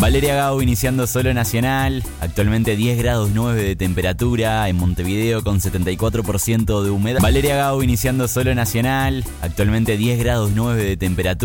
Valeria Gau iniciando solo nacional, actualmente 10 grados 9 de temperatura en Montevideo con 74% de humedad. Valeria Gau iniciando solo nacional, actualmente 10 grados 9 de temperatura.